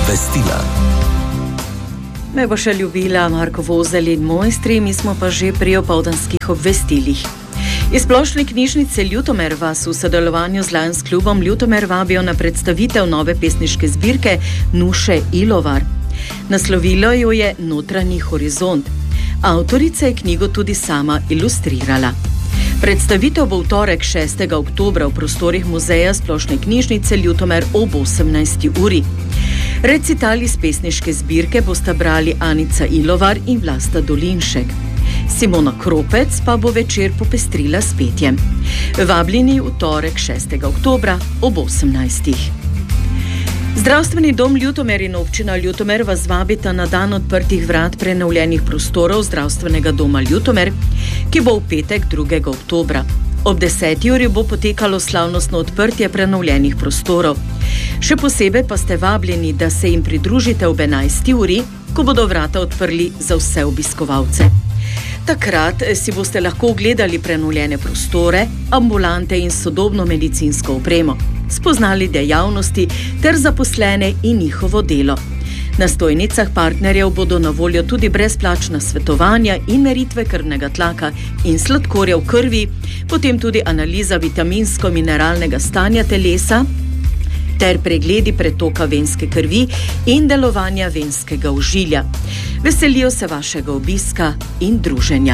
Obvestila. Me bo še ljubila Marko Vozelj in mojstri, mi smo pa že pri opoldanskih obvestilih. Iz Splošne knjižnice Ljutomer vas v sodelovanju z Lions klubom Ljutomer vabijo na predstavitev nove pesniške zbirke Nuše Ilovar. Naslovilo jo je Notranji horizont. Avtorica je knjigo tudi sama ilustrirala. Predstavitev bo v torek 6. oktobra v prostorih muzeja Splošne knjižnice Ljutomer ob 18. uri. Recital iz pesniške zbirke bosta brali Anica Ilovar in Vlasta Dolinšek. Simona Kropec pa bo večer popestrila s petjem. Vabljeni v torek 6. oktobra ob 18. Zdravstveni dom Ljutomer in občina Ljutomer vas vabita na dan odprtih vrat prenovljenih prostorov Zdravstvenega doma Ljutomer, ki bo v petek 2. oktobra. Ob 10. uri bo potekalo slavnostno odprtje prenovljenih prostorov. Še posebej pa ste vabljeni, da se jim pridružite ob 11. uri, ko bodo vrata odprli za vse obiskovalce. Takrat si boste lahko ogledali prenovljene prostore, ambulante in sodobno medicinsko opremo, spoznali dejavnosti ter zaposlene in njihovo delo. Na stojnicah partnerjev bodo na voljo tudi brezplačna svetovanja in meritve krvnega tlaka in sladkorja v krvi, potem tudi analiza vitaminsko-mineralnega stanja telesa ter pregledi pretoka venske krvi in delovanja venskega ožilja. Veselijo se vašega obiska in druženja.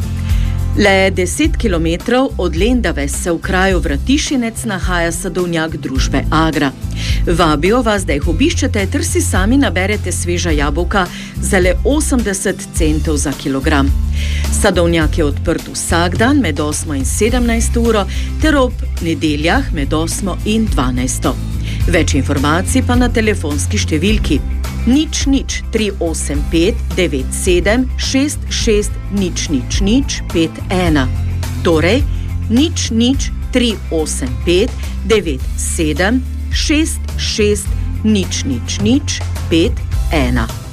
Le 10 kilometrov od Lendave se v kraju Vratišinec nahaja sadovnjak družbe Agra. Vabijo vas, da jih obiščete ter si sami naberete sveža jabolka za le 80 centov za kilogram. Sadovnjak je odprt vsak dan med 8 in 17 uro ter ob nedeljah med 8 in 12. Več informacij pa na telefonski številki 00385 97 66 00051. Torej 00385 97 66 00051.